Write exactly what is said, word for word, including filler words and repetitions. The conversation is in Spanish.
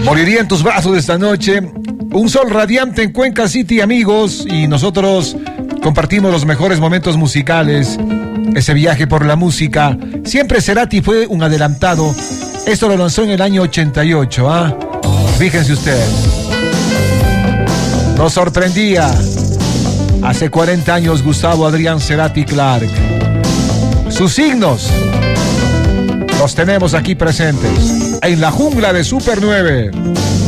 Moriría en tus brazos esta noche. Un sol radiante en Cuenca City, amigos, y nosotros compartimos los mejores momentos musicales. Ese viaje por la música. Siempre Cerati fue un adelantado. Esto lo lanzó en el año ochenta y ocho, ¿ah? Fíjense ustedes. Nos sorprendía. Hace cuarenta años Gustavo Adrián Cerati Clark. Sus signos los tenemos aquí presentes en la jungla de Super nueve.